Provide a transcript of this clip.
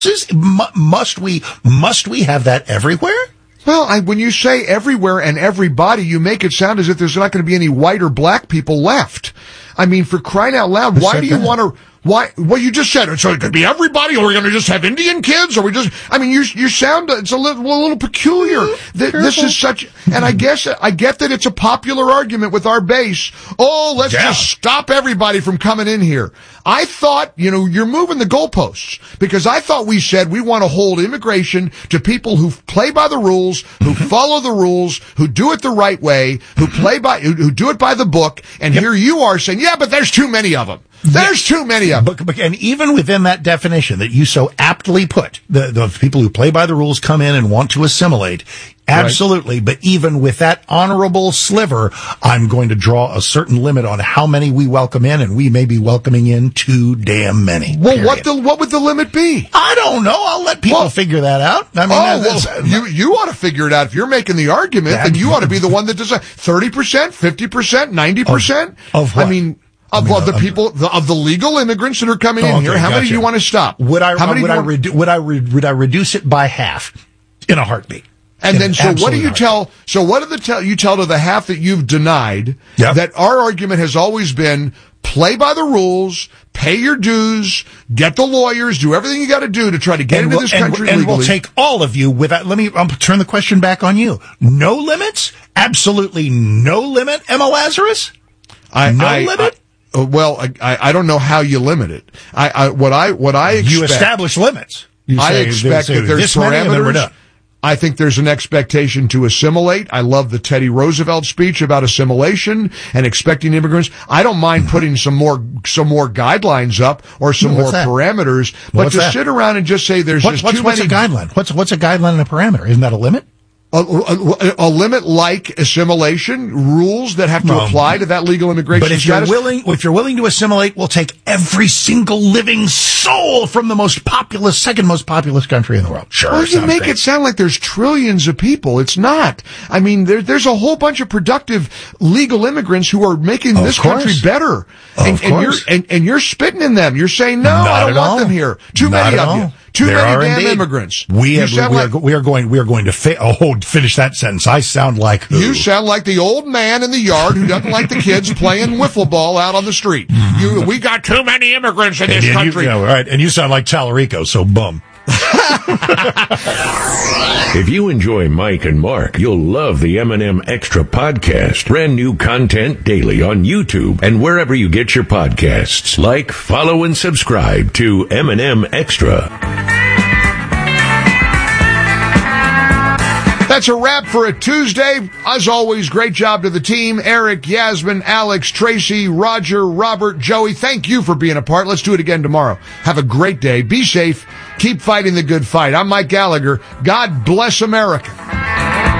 Must we have that everywhere? Well, when you say everywhere and everybody, you make it sound as if there's not going to be any white or black people left. I mean, for crying out loud, why do you want to... Why? Well, you just said it. So it could be everybody, or we're going to just have Indian kids, or we just... I mean, you sound... It's a little peculiar. This is such... And I get that it's a popular argument with our base. Oh, let's just stop everybody from coming in here. I thought, you're moving the goalposts, because I thought we said we want to hold immigration to people who play by the rules, who follow the rules, who do it the right way, who do it by the book, and here you are saying, yeah, but there's too many of them. There's too many of them. And even within that definition that you so aptly put, the people who play by the rules come in and want to assimilate. Absolutely. Right. But even with that honorable sliver, I'm going to draw a certain limit on how many we welcome in, and we may be welcoming in too damn many. Well, what would the limit be? I don't know. I'll let people figure that out. I mean, you ought to figure it out. If you're making the argument, then you ought to be the one that does 30%, 50%, 90%. Of what? I mean, of the people, of the legal immigrants that are coming in here, how many do you want to stop? Would I reduce it by half in a heartbeat? And then, so what do you tell? So what do you tell to the half that you've denied? That our argument has always been: play by the rules, pay your dues, get the lawyers, do everything you got to do to try to get into this country legally. And we'll take all of you without. I'll turn the question back on you. No limits, absolutely no limit. Emma Lazarus, no limit. Well, I don't know how you limit it. What I expect, you establish limits. I expect that there's parameters. I think there's an expectation to assimilate. I love the Teddy Roosevelt speech about assimilation and expecting immigrants. I don't mind putting some more guidelines up or some more parameters, but to sit around and just say there's just too many. What's a guideline? What's a guideline and a parameter? Isn't that a limit? A limit like assimilation, rules that have to apply to that legal immigration status. But if you're willing to assimilate, we'll take every single living soul from the second most populous country in the world. Sure. Well, you make it sound like there's trillions of people. It's not. I mean, there's a whole bunch of productive legal immigrants who are making this country better. And you're spitting in them. You're saying, no, I don't want them here. Too many of you. Too many damn immigrants. We are going to finish that sentence. I sound like who? You sound like the old man in the yard who doesn't like the kids playing wiffle ball out on the street. We got too many immigrants in this country. Right. And you sound like Tallarico, so bum. If you enjoy Mike and Mark, you'll love the M&M Extra podcast. Brand new content daily on YouTube and wherever you get your podcasts. Like, follow, and subscribe to M&M Extra. That's a wrap for a Tuesday. As always, great job to the team. Eric, Yasmin, Alex, Tracy, Roger, Robert, Joey, thank you for being a part. Let's do it again tomorrow. Have a great day. Be safe. Keep fighting the good fight. I'm Mike Gallagher. God bless America.